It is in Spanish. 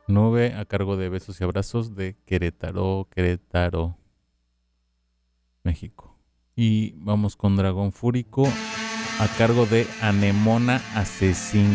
Nube a cargo de Besos y Abrazos de Querétaro, Querétaro, México. Y vamos con Dragón Fúrico a cargo de Anemona Asesina.